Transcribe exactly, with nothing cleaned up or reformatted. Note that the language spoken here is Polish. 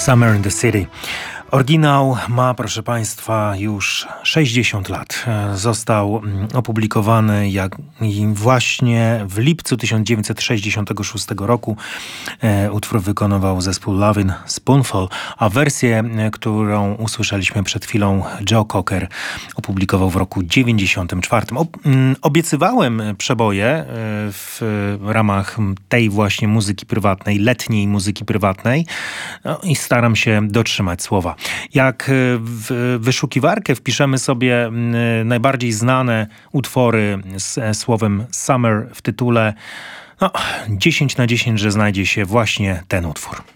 Summer in the City. Oryginał ma, proszę Państwa, już sześćdziesiąt lat. Został opublikowany jak właśnie w lipcu tysiąc dziewięćset sześćdziesiątego szóstego roku. Utwór wykonywał zespół Lovin' Spoonful, a wersję, którą usłyszeliśmy przed chwilą, Joe Cocker opublikował w roku dziewięćdziesiątym czwartym. Obiecywałem przeboje w ramach tej właśnie muzyki prywatnej, letniej muzyki prywatnej, no i staram się dotrzymać słowa. Jak w wyszukiwarkę wpiszemy sobie najbardziej znane utwory z słowem Summer w tytule, no dziesięć na dziesięć, że znajdzie się właśnie ten utwór.